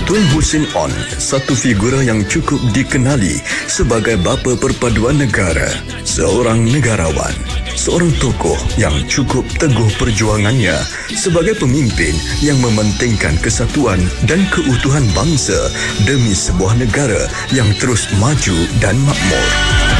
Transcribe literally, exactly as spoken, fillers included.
Tun Hussein Onn, satu figura yang cukup dikenali sebagai bapa perpaduan negara, seorang negarawan, seorang tokoh yang cukup teguh perjuangannya sebagai pemimpin yang mementingkan kesatuan dan keutuhan bangsa demi sebuah negara yang terus maju dan makmur.